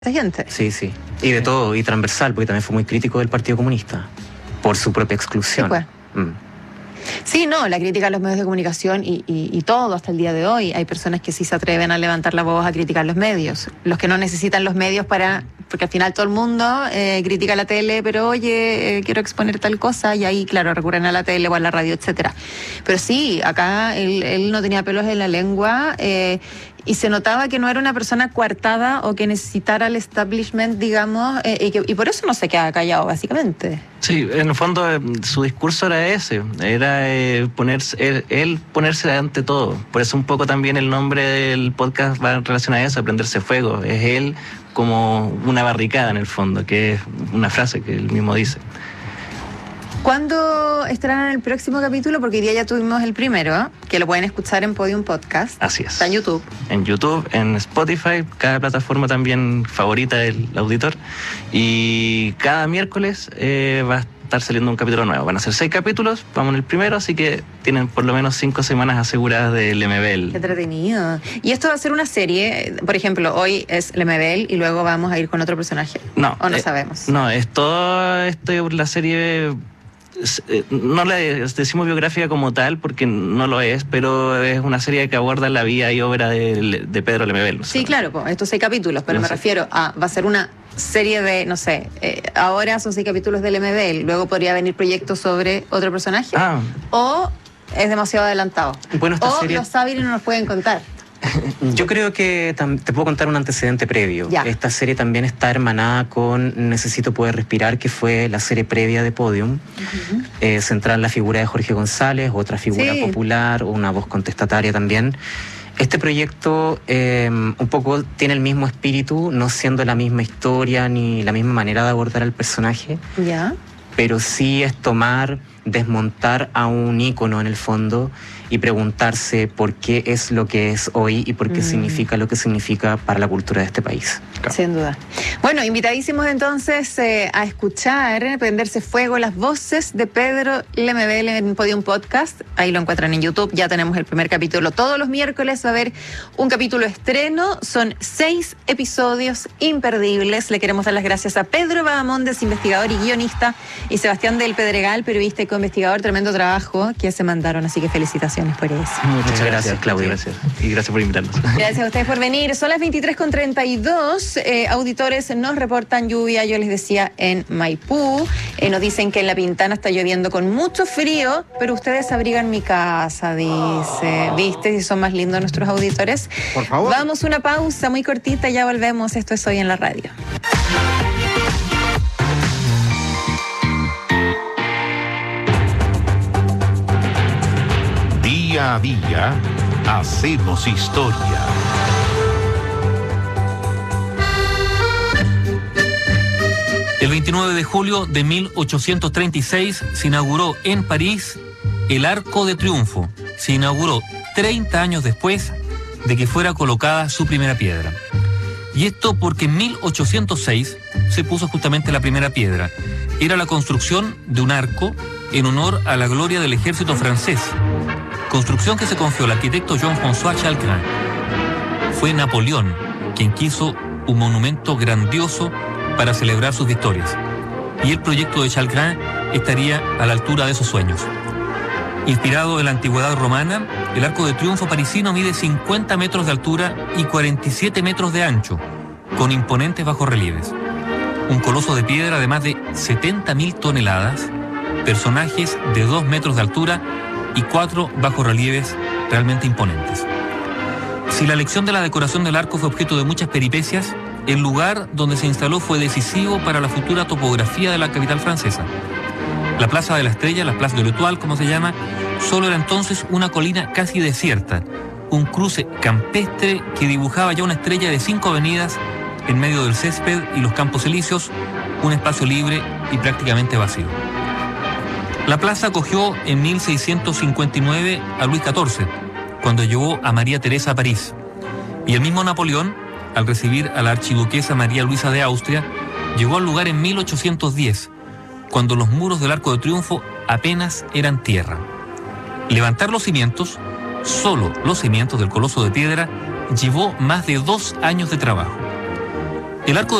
gente. Sí, sí. Y de todo, y transversal, porque también fue muy crítico del Partido Comunista, por su propia exclusión. Sí, pues. Sí, no, la crítica a los medios de comunicación y todo hasta el día de hoy. Hay personas que sí se atreven a levantar la voz a criticar los medios. Los que no necesitan los medios porque al final todo el mundo critica la tele, pero oye, quiero exponer tal cosa, y ahí, claro, recurren a la tele o a la radio, etcétera. Pero sí, acá él no tenía pelos en la lengua, y se notaba que no era una persona coartada o que necesitara el establishment, digamos, y por eso no se queda callado, básicamente. Sí, en el fondo su discurso era ese, era ponerse ante todo. Por eso un poco también el nombre del podcast va en relación a eso, prenderse fuego. Es él como una barricada en el fondo, que es una frase que él mismo dice. ¿Cuándo estarán en el próximo capítulo? Porque hoy día ya tuvimos el primero, que lo pueden escuchar en Podium Podcast. Así es. Está en YouTube. En YouTube, en Spotify, cada plataforma también favorita del auditor. Y cada miércoles va a estar saliendo un capítulo nuevo. Van a ser 6 capítulos, vamos en el primero, así que tienen por lo menos 5 semanas aseguradas del MBL. Qué entretenido. Y esto va a ser una serie, por ejemplo, hoy es el MBL y luego vamos a ir con otro personaje. No. ¿O no sabemos? No, es todo esto, la serie... No le decimos biográfica como tal porque no lo es, pero es una serie que aborda la vida y obra de Pedro Lemebel. Sí, claro, pues, estos 6 capítulos, pero me refiero a, va a ser una serie de, no sé, ahora son 6 capítulos del MBL, luego podría venir proyectos sobre otro personaje, o es demasiado adelantado, bueno, esta serie... lo saben y no nos pueden contar. Yo creo que te puedo contar un antecedente previo. Ya. Esta serie también está hermanada con Necesito Poder Respirar, que fue la serie previa de Podium, centrada en la figura de Jorge González, otra figura popular, una voz contestataria también. Este proyecto un poco tiene el mismo espíritu, no siendo la misma historia ni la misma manera de abordar al personaje. Ya. Pero sí es desmontar a un ícono en el fondo y preguntarse por qué es lo que es hoy y por qué significa lo que significa para la cultura de este país. Claro. Sin duda. Bueno, invitadísimos entonces a escuchar, prenderse fuego, las voces de Pedro Lemebel en Podium Podcast. Ahí lo encuentran en YouTube, ya tenemos el primer capítulo. Todos los miércoles va a haber un capítulo estreno, son 6 episodios imperdibles. Le queremos dar las gracias a Pedro Bahamondes, investigador y guionista, y Sebastián del Pedregal, periodista y co-investigador. Tremendo trabajo que se mandaron, así que felicitaciones por eso. Muchas gracias, Claudia. Gracias. Y gracias por invitarnos. Gracias a ustedes por venir. Son las 23:32. Auditores nos reportan lluvia, yo les decía, en Maipú. Nos dicen que en La Pintana está lloviendo con mucho frío, pero ustedes abrigan mi casa, dice. ¿Viste si son más lindos nuestros auditores? Por favor. Vamos a una pausa muy cortita, ya volvemos. Esto es Hoy en la Radio. Día a día, hacemos historia. El 29 de julio de 1836 se inauguró en París el Arco de Triunfo. Se inauguró 30 años después de que fuera colocada su primera piedra. Y esto porque en 1806 se puso justamente la primera piedra. Era la construcción de un arco en honor a la gloria del ejército francés. Construcción que se confió al arquitecto Jean-François Chalgrin. Fue Napoleón quien quiso un monumento grandioso para celebrar sus victorias. Y el proyecto de Chalgrin estaría a la altura de esos sueños. Inspirado en la antigüedad romana, el Arco de Triunfo parisino mide 50 metros de altura y 47 metros de ancho, con imponentes bajorrelieves. Un coloso de piedra de más de 70.000 toneladas, personajes de 2 metros de altura y 4 bajorrelieves realmente imponentes. Si la elección de la decoración del arco fue objeto de muchas peripecias, el lugar donde se instaló fue decisivo para la futura topografía de la capital francesa. La Plaza de la Estrella, la Place de l'Étoile, como se llama, solo era entonces una colina casi desierta, un cruce campestre que dibujaba ya una estrella de 5 avenidas en medio del césped y los campos elíseos, un espacio libre y prácticamente vacío. La plaza acogió en 1659 a Luis XIV, cuando llevó a María Teresa a París. Y el mismo Napoleón, al recibir a la archiduquesa María Luisa de Austria, llegó al lugar en 1810, cuando los muros del Arco de Triunfo apenas eran tierra. Levantar los cimientos, solo los cimientos del coloso de piedra, llevó más de 2 años de trabajo. El arco